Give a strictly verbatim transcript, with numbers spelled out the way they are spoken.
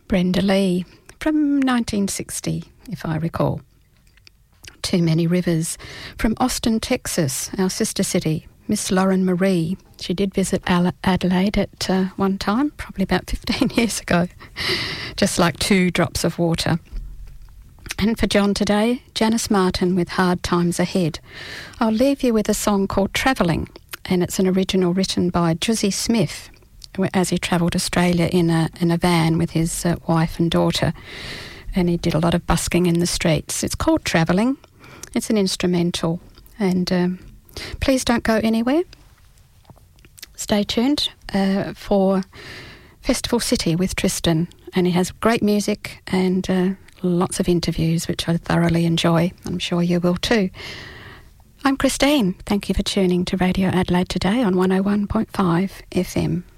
Brenda Lee from nineteen sixty, if I recall. Too Many Rivers from Austin, Texas, our sister city, Miss Lauren Marie. She did visit Adelaide at uh, one time, probably about fifteen years ago, just like two drops of water. And for John today, Janice Martin with Hard Times Ahead. I'll leave you with a song called Travelling, and it's an original written by Juzzy Smith as he travelled Australia in a in a van with his uh, wife and daughter, and he did a lot of busking in the streets. It's called Travelling. It's an instrumental, and um, please don't go anywhere. Stay tuned uh, for Festival City with Tristan, and he has great music and uh, lots of interviews, which I thoroughly enjoy. I'm sure you will too. I'm Christine. Thank you for tuning to Radio Adelaide today on one oh one point five F M.